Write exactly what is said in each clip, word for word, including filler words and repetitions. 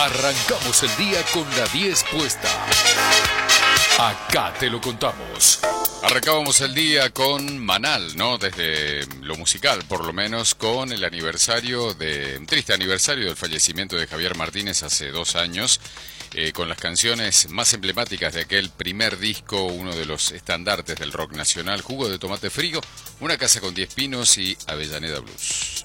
Arrancamos el día con la diez puesta. Acá te lo contamos. Arrancábamos el día con Manal, ¿no? Desde lo musical, por lo menos, con el aniversario de... un triste aniversario del fallecimiento de Javier Martínez hace dos años, eh, con las canciones más emblemáticas de aquel primer disco, uno de los estandartes del rock nacional, Jugo de Tomate Frío, Una casa con diez pinos y Avellaneda Blues.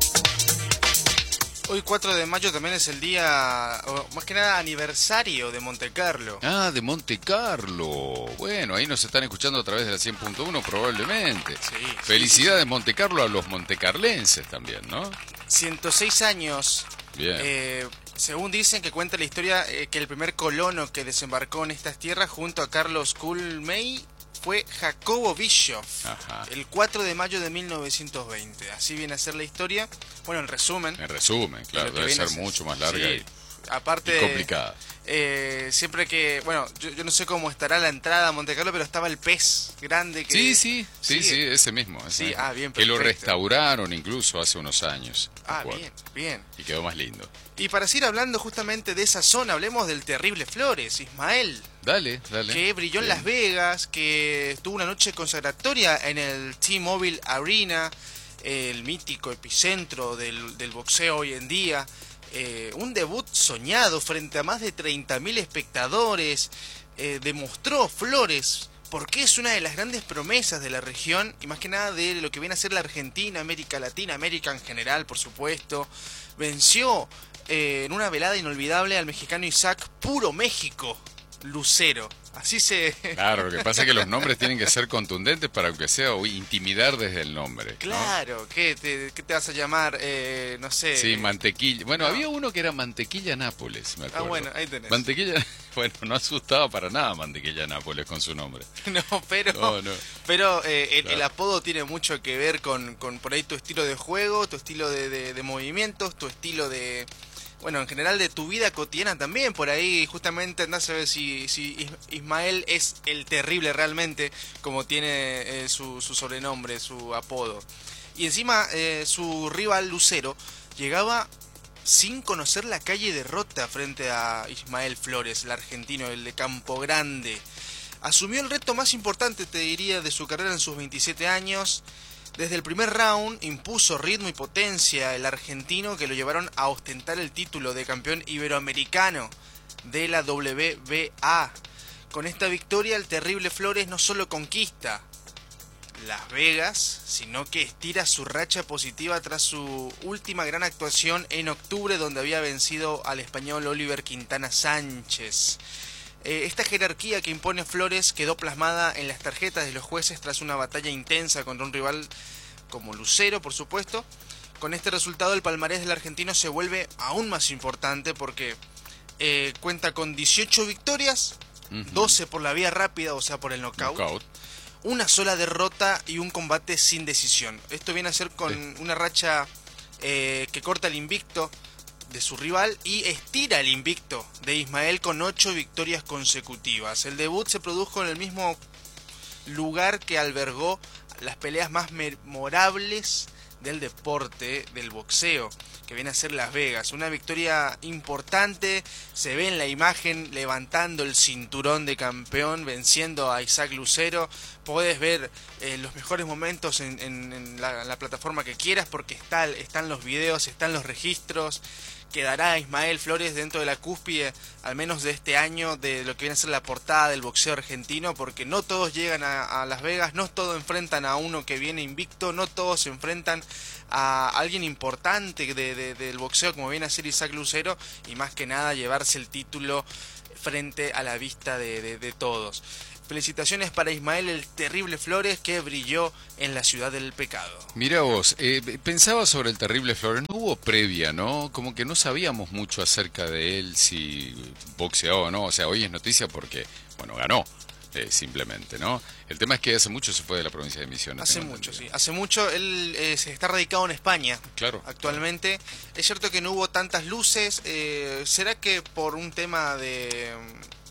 Hoy cuatro de mayo también es el día, o más que nada aniversario de Monte Carlo. Ah, de Monte Carlo. Bueno, ahí nos están escuchando a través de la cien punto uno probablemente. Sí, Felicidades sí, sí. Monte Carlo a los montecarlenses también, ¿no? ciento seis años. Bien. Eh, según dicen que cuenta la historia eh, que el primer colono que desembarcó en estas tierras junto a Carlos Culmey fue Jacobo Bischoff. Ajá. El cuatro de mayo de mil novecientos veinte. Así viene a ser la historia. Bueno, en resumen. En resumen, claro, lo que debe viene ser a mucho más larga sí, y, aparte y complicada. Eh, siempre que, bueno, yo, yo no sé cómo estará la entrada a Monte Carlo, pero estaba el pez grande que... Sí, sí, sí, sí, sí, ese mismo. Ese sí, mismo. ah, bien, que lo perfecto. restauraron incluso hace unos años. Ah, recuerdo. bien, bien. Y quedó más lindo. Y para seguir hablando justamente de esa zona, hablemos del terrible Flores, Ismael. Dale, dale. Que brilló en Bien. Las Vegas, que tuvo una noche consagratoria en el T-Mobile Arena, el mítico epicentro del, del boxeo hoy en día. Eh, un debut soñado frente a más de treinta mil espectadores. Eh, demostró Flores porque es una de las grandes promesas de la región y más que nada de lo que viene a ser la Argentina, América Latina, América en general, por supuesto. Venció eh, en una velada inolvidable al mexicano Isaac Puro México Lucero. Así se... Claro, lo que pasa es que los nombres tienen que ser contundentes para aunque sea o intimidar desde el nombre, ¿no? Claro, ¿qué te, qué te vas a llamar? Eh, no sé. Sí, mantequilla. Bueno, no. había uno que era Mantequilla Nápoles, me acuerdo. Ah, bueno, ahí tenés. Mantequilla, bueno, no asustaba para nada Mantequilla Nápoles con su nombre. No, pero, No, no. pero eh, el, Claro. el apodo tiene mucho que ver con, con por ahí tu estilo de juego, tu estilo de, de, de movimientos, tu estilo de... Bueno, en general de tu vida cotidiana también, por ahí justamente andás a ver si, si Is- Ismael es el terrible realmente, como tiene eh, su, su sobrenombre, su apodo. Y encima eh, su rival Lucero llegaba sin conocer la calle derrota frente a Ismael Flores, el argentino, el de Campo Grande. Asumió el reto más importante, te diría, de su carrera en sus veintisiete años. Desde el primer round impuso ritmo y potencia el argentino que lo llevaron a ostentar el título de campeón iberoamericano de la W B A. Con esta victoria el terrible Flores no solo conquista Las Vegas, sino que estira su racha positiva tras su última gran actuación en octubre donde había vencido al español Oliver Quintana Sánchez. Eh, esta jerarquía que impone Flores quedó plasmada en las tarjetas de los jueces tras una batalla intensa contra un rival como Lucero, por supuesto. Con este resultado el palmarés del argentino se vuelve aún más importante porque eh, cuenta con dieciocho victorias, Ujú. doce por la vía rápida, o sea por el knockout, Knockout. una sola derrota y un combate sin decisión. Esto viene a ser con Sí. una racha eh, que corta el invicto de su rival y estira el invicto de Ismael con ocho victorias consecutivas. El debut se produjo en el mismo lugar que albergó las peleas más memorables del deporte, del boxeo, que viene a ser Las Vegas. Una victoria importante, se ve en la imagen levantando el cinturón de campeón, venciendo a Isaac Lucero. Podés ver eh, los mejores momentos en, en, en, la, en la plataforma que quieras porque está, están los videos, están los registros. Quedará Ismael Flores dentro de la cúspide, al menos de este año, de lo que viene a ser la portada del boxeo argentino, porque no todos llegan a, a Las Vegas, no todos enfrentan a uno que viene invicto, no todos se enfrentan a alguien importante de, de, del boxeo como viene a ser Isaac Lucero, y más que nada llevarse el título frente a la vista de, de, de todos. Felicitaciones para Ismael el terrible Flores, que brilló en la ciudad del pecado. Mira vos, eh, pensaba sobre el terrible Flores, no hubo previa, ¿no? Como que no sabíamos mucho acerca de él, si boxeaba o no, o sea, hoy es noticia porque, bueno, ganó, eh, simplemente, ¿no? El tema es que hace mucho se fue de la provincia de Misiones. Hace tengo mucho, sí, entendido. hace mucho, él eh, se está radicado en España. Claro. Actualmente, es cierto que no hubo tantas luces, eh, ¿será que por un tema de...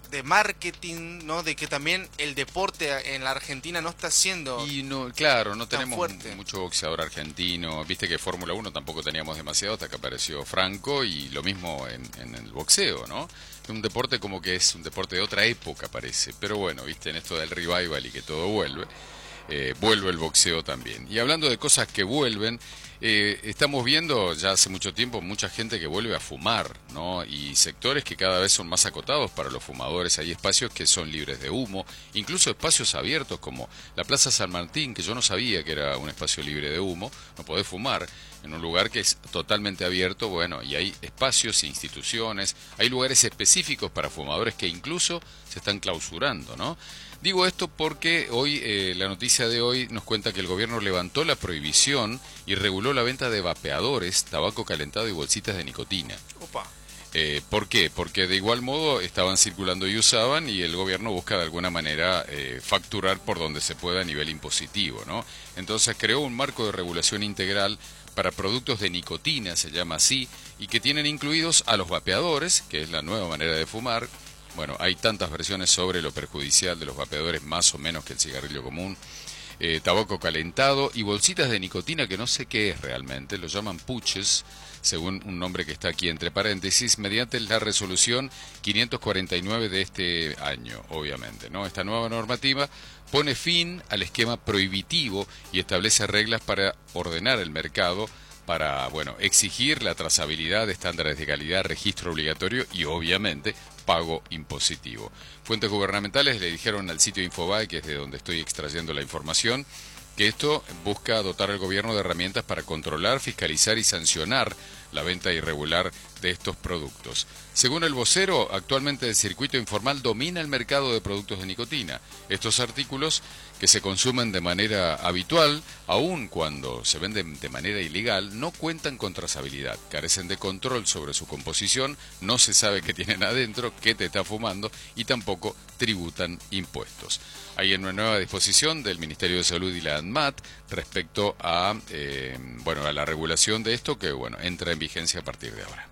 de marketing, ¿no? De que también el deporte en la Argentina no está siendo Y no, claro, no tan tenemos fuerte. mucho boxeador argentino. Viste que Fórmula uno tampoco teníamos demasiado hasta que apareció Franco, y lo mismo en, en el boxeo, ¿no? Un deporte como que es un deporte de otra época, parece. Pero bueno, viste, en esto del revival y que todo vuelve, eh, vuelve el boxeo también. Y hablando de cosas que vuelven, eh, estamos viendo ya hace mucho tiempo mucha gente que vuelve a fumar, ¿no? Y sectores que cada vez son más acotados para los fumadores. Hay espacios que son libres de humo, incluso espacios abiertos como la Plaza San Martín, que yo no sabía que era un espacio libre de humo. No podés fumar en un lugar que es totalmente abierto, bueno, y hay espacios, instituciones, hay lugares específicos para fumadores que incluso se están clausurando, ¿no? Digo esto porque hoy, eh, la noticia de hoy nos cuenta que el gobierno levantó la prohibición y reguló la venta de vapeadores, tabaco calentado y bolsitas de nicotina. Opa. Eh, ¿Por qué? Porque de igual modo estaban circulando y usaban, y el gobierno busca de alguna manera eh, facturar por donde se pueda a nivel impositivo, ¿no? Entonces creó un marco de regulación integral para productos de nicotina, se llama así, y que tienen incluidos a los vapeadores, que es la nueva manera de fumar. Bueno, hay tantas versiones sobre lo perjudicial de los vapeadores, más o menos que el cigarrillo común. Eh, tabaco calentado y bolsitas de nicotina que no sé qué es realmente, lo llaman puches, según un nombre que está aquí entre paréntesis, mediante la resolución quinientos cuarenta y nueve de este año, obviamente, ¿no? Esta nueva normativa pone fin al esquema prohibitivo y establece reglas para ordenar el mercado, para, bueno, exigir la trazabilidad de estándares de calidad, registro obligatorio y, obviamente, pago impositivo. Fuentes gubernamentales le dijeron al sitio Infobae, que es de donde estoy extrayendo la información, que esto busca dotar al gobierno de herramientas para controlar, fiscalizar y sancionar la venta irregular de estos productos. Según el vocero, actualmente el circuito informal domina el mercado de productos de nicotina. Estos artículos, que se consumen de manera habitual, aun cuando se venden de manera ilegal, no cuentan con trazabilidad, carecen de control sobre su composición, no se sabe qué tienen adentro, qué te está fumando, y tampoco tributan impuestos. Hay una nueva disposición del Ministerio de Salud y la ANMAT respecto a, eh, bueno, a la regulación de esto, que bueno, entra en vigencia a partir de ahora.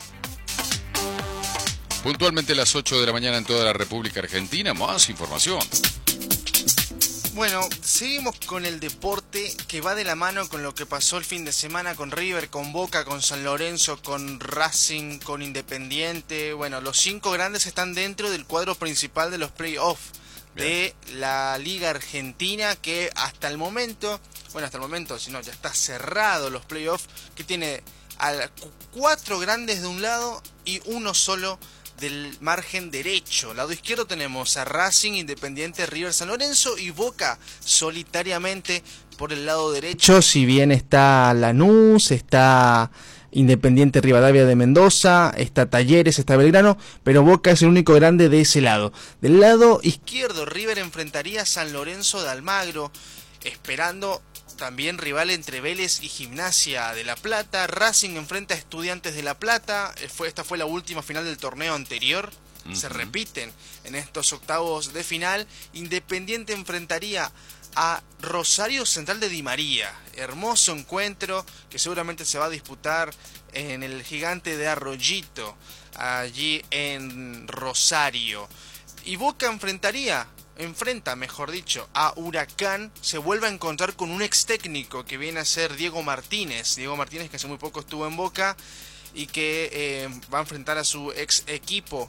Puntualmente a las ocho de la mañana en toda la República Argentina, más información. Bueno, seguimos con el deporte que va de la mano con lo que pasó el fin de semana con River, con Boca, con San Lorenzo, con Racing, con Independiente. Bueno, los cinco grandes están dentro del cuadro principal de los playoffs de la Liga Argentina, que hasta el momento, bueno, hasta el momento, si no, ya está cerrado los playoffs, que tiene a cuatro grandes de un lado y uno solo del margen derecho. Lado izquierdo tenemos a Racing, Independiente, River, San Lorenzo, y Boca solitariamente por el lado derecho. Si bien está Lanús, está Independiente Rivadavia de Mendoza, está Talleres, está Belgrano, pero Boca es el único grande de ese lado. Del lado izquierdo, River enfrentaría a San Lorenzo de Almagro, esperando también rival entre Vélez y Gimnasia de La Plata. Racing enfrenta a Estudiantes de La Plata. Esta fue la última final del torneo anterior. Uh-huh. Se repiten en estos octavos de final. Independiente enfrentaría a Rosario Central de Di María. Hermoso encuentro que seguramente se va a disputar en el Gigante de Arroyito, allí en Rosario. Y Boca enfrentaría... enfrenta, mejor dicho, a Huracán. Se vuelve a encontrar con un ex técnico que viene a ser Diego Martínez. Diego Martínez, que hace muy poco estuvo en Boca y que eh, va a enfrentar a su ex equipo.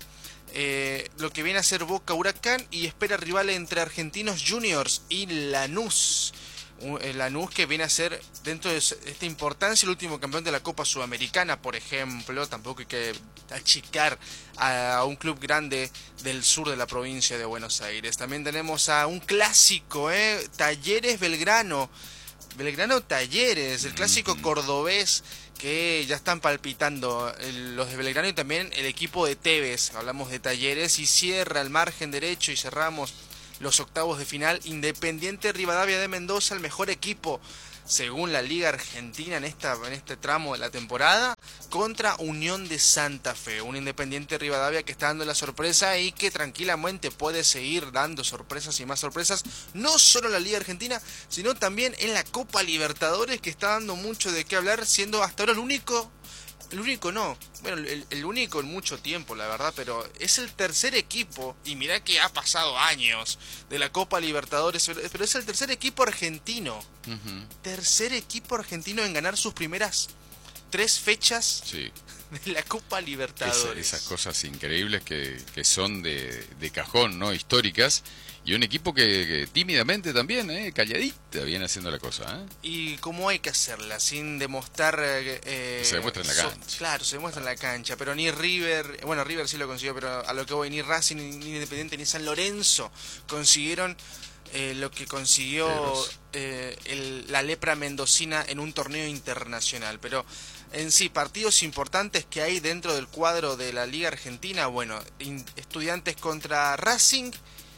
Eh, lo que viene a ser Boca Huracán, y espera rival entre Argentinos Juniors y Lanús. El Lanús, que viene a ser, dentro de esta importancia, el último campeón de la Copa Sudamericana, por ejemplo. Tampoco hay que achicar a un club grande del sur de la provincia de Buenos Aires. También tenemos a un clásico, ¿eh? Talleres Belgrano. Belgrano Talleres, el clásico cordobés, que ya están palpitando los de Belgrano y también el equipo de Tevez. Hablamos de Talleres, y cierra el margen derecho y cerramos los octavos de final. Independiente Rivadavia de Mendoza, el mejor equipo según la Liga Argentina en, esta, en este tramo de la temporada, contra Unión de Santa Fe. Un Independiente Rivadavia que está dando la sorpresa y que tranquilamente puede seguir dando sorpresas y más sorpresas, no solo en la Liga Argentina, sino también en la Copa Libertadores, que está dando mucho de qué hablar, siendo hasta ahora el único El único no, bueno, el, el único en mucho tiempo, la verdad, pero es el tercer equipo, y mirá que ha pasado años de la Copa Libertadores, pero es el tercer equipo argentino, uh-huh. tercer equipo argentino en ganar sus primeras tres fechas sí. de la Copa Libertadores. Esa, esas cosas increíbles que, que son de, de cajón, ¿no? Históricas. Y un equipo que, que tímidamente también, ¿eh? calladita, viene haciendo la cosa. ¿eh? Y cómo hay que hacerla, sin demostrar... Eh, se demuestra en la cancha. So, claro, se demuestra en la cancha, pero ni River, bueno, River sí lo consiguió, pero a lo que voy, ni Racing, ni, ni Independiente, ni San Lorenzo consiguieron eh, lo que consiguió eh, el, la lepra mendocina en un torneo internacional. Pero en sí, partidos importantes que hay dentro del cuadro de la Liga Argentina, bueno, in, Estudiantes contra Racing,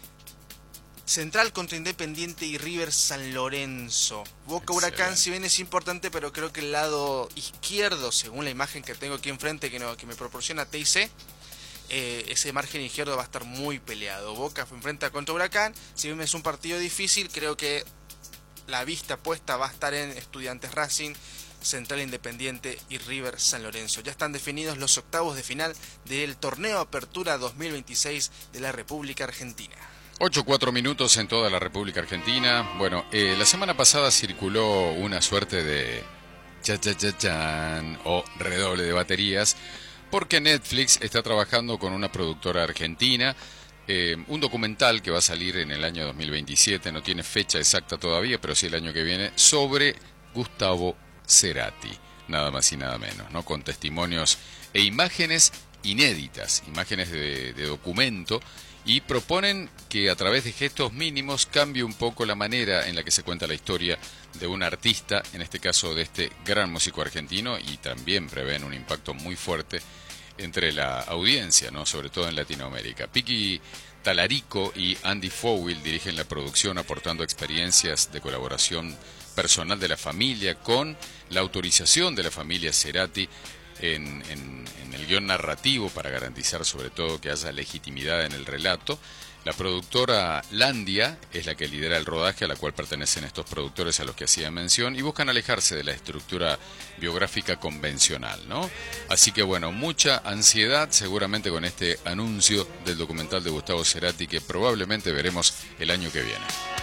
Central contra Independiente y River San Lorenzo. Boca Huracán, si bien es importante, pero creo que el lado izquierdo, según la imagen que tengo aquí enfrente, que, no, que me proporciona T I C, eh, ese margen izquierdo va a estar muy peleado. Boca enfrenta contra Huracán, si bien es un partido difícil, creo que la vista puesta va a estar en Estudiantes Racing, Central Independiente y River San Lorenzo. Ya están definidos los octavos de final del torneo Apertura dos mil veintiséis de la República Argentina. ocho cuatro minutos en toda la República Argentina. Bueno, eh, la semana pasada circuló una suerte de cha cha cha chan o redoble de baterías porque Netflix está trabajando con una productora argentina, eh, un documental que va a salir en el año dos mil veintisiete, no tiene fecha exacta todavía, pero sí el año que viene, sobre Gustavo Cerati, nada más y nada menos, ¿no? Con testimonios e imágenes inéditas, imágenes de, de documento. Y proponen que a través de gestos mínimos cambie un poco la manera en la que se cuenta la historia de un artista, en este caso de este gran músico argentino, y también prevén un impacto muy fuerte entre la audiencia, ¿no? Sobre todo en Latinoamérica. Piki Talarico y Andy Fowil dirigen la producción, aportando experiencias de colaboración personal de la familia con la autorización de la familia Cerati En, en, en el guión narrativo para garantizar sobre todo que haya legitimidad en el relato. La productora Landia es la que lidera el rodaje, a la cual pertenecen estos productores a los que hacía mención, y buscan alejarse de la estructura biográfica convencional, ¿no? Así que bueno, mucha ansiedad seguramente con este anuncio del documental de Gustavo Cerati que probablemente veremos el año que viene.